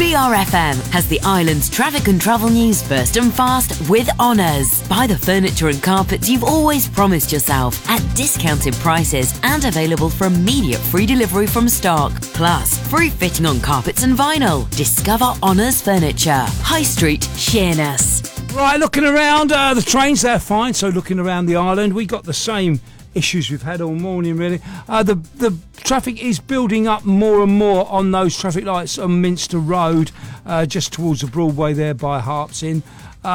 BRFM has the island's traffic and travel news first and fast with Honours. Buy the furniture and carpets you've always promised yourself at discounted prices and available for immediate free delivery from stock. Plus, free fitting on carpets and vinyl. Discover Honours Furniture. High Street, Sheerness. Right, looking around, the trains, they're fine. So looking around the island, we got the same issues we've had all morning, really. The traffic is building up more and more on those traffic lights on Minster Road, just towards the Broadway there by Harps Inn.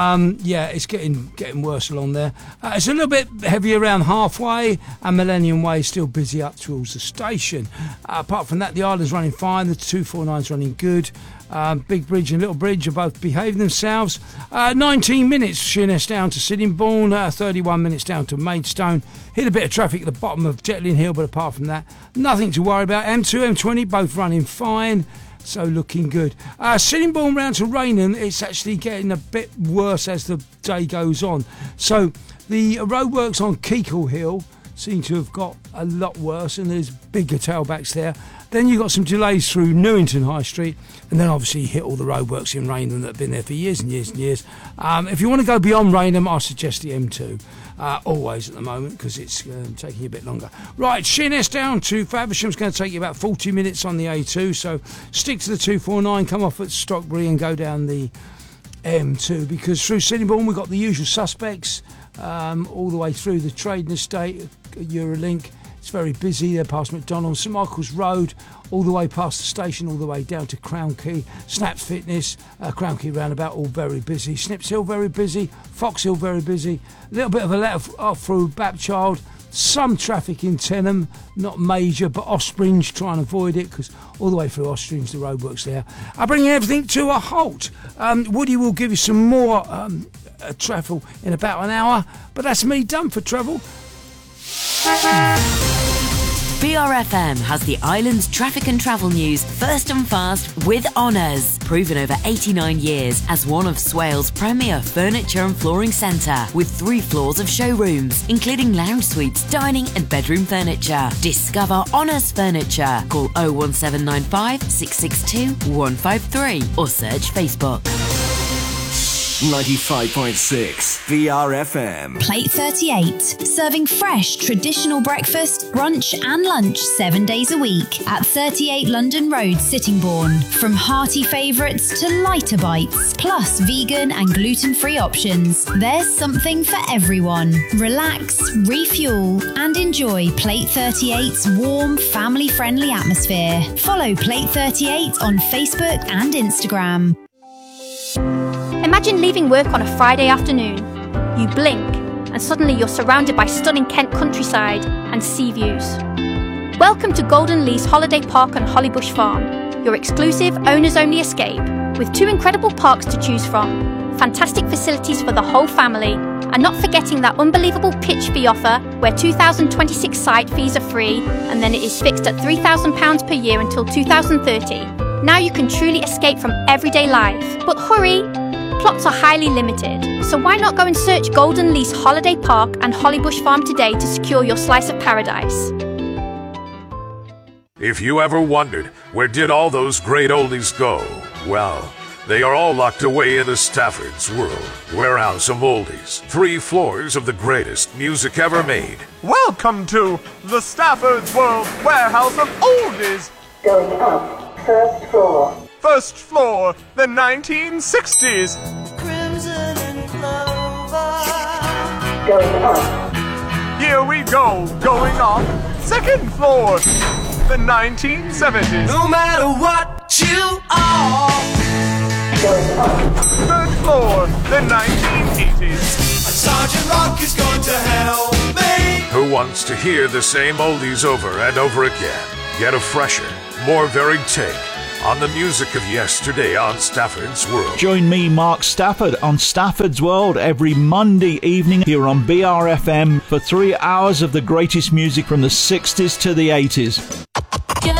It's getting worse along there. It's a little bit heavy around Halfway, and Millennium Way is still busy up towards the station. Apart from that, the island's running fine. The 249's running good. Big Bridge and Little Bridge are both behaving themselves. 19 minutes Sheerness down to Sittingbourne, 31 minutes down to Maidstone. Hit a bit of traffic at the bottom of Jetlin Hill, but apart from that, nothing to worry about. M2, M20 both running fine, so looking good. Sittingbourne round to Raynham, it's actually getting a bit worse as the day goes on. So the roadworks on Keekle Hill seem to have got a lot worse, and there's bigger tailbacks there. Then you've got some delays through Newington High Street, and then obviously you hit all the roadworks in Raynham that have been there for years and years and years. If you want to go beyond Raynham, I suggest the M2, always at the moment, because it's taking a bit longer. Right, Sheerness down to Faversham's going to take you about 40 minutes on the A2, so stick to the 249, come off at Stockbury and go down the M2, because through Sittingbourne we've got the usual suspects, all the way through the Trading Estate, Eurolink. It's very busy. They're past McDonald's, St Michael's Road, all the way past the station, all the way down to Crown Quay, Snaps Fitness, Crown Quay Roundabout, all very busy. Snips Hill very busy, Fox Hill very busy. A little bit of a let off through Bapchild. Some traffic in Tenham, not major, but Ospringe, try and avoid it, because all the way through Ospringe the roadworks there. I bring everything to a halt. Woody will give you some more travel in about an hour, but that's me done for travel. BRFM has the island's traffic and travel news first and fast with Honours. Proven over 89 years as one of Swale's premier furniture and flooring centre, with 3 floors of showrooms, including lounge suites, dining and bedroom furniture. Discover Honours Furniture. Call 01795 662 153 or search Facebook. 95.6 BRFM. Plate 38, serving fresh traditional breakfast, brunch and lunch 7 days a week at 38 London Road, Sittingbourne. From hearty favourites to lighter bites, plus vegan and gluten-free options, there's something for everyone. Relax, refuel and enjoy Plate 38's warm, family-friendly atmosphere. Follow Plate 38 on Facebook and Instagram. Imagine leaving work on a Friday afternoon. You blink, and suddenly you're surrounded by stunning Kent countryside and sea views. Welcome to Golden Lease Holiday Park on Hollybush Farm, your exclusive owners-only escape, with 2 incredible parks to choose from, fantastic facilities for the whole family, and not forgetting that unbelievable pitch fee offer where 2026 site fees are free, and then it is fixed at £3,000 per year until 2030. Now you can truly escape from everyday life. But hurry! Plots are highly limited, so why not go and search Golden Lease Holiday Park and Hollybush Farm today to secure your slice of paradise. If you ever wondered, where did all those great oldies go? Well, they are all locked away in the Stafford's World Warehouse of Oldies. 3 floors of the greatest music ever made. Welcome to the Stafford's World Warehouse of Oldies. Going up, first floor. First floor, the 1960s. Crimson and clover. Going up. Here we go, going up. Second floor, the 1970s. No matter what you are. Going up. Third floor, the 1980s. Sergeant Rock is going to help me. Who wants to hear the same oldies over and over again? Get a fresher, more varied take on the music of yesterday on Stafford's World. Join me, Mark Stafford, on Stafford's World every Monday evening here on BRFM for 3 hours of the greatest music from the 60s to the 80s.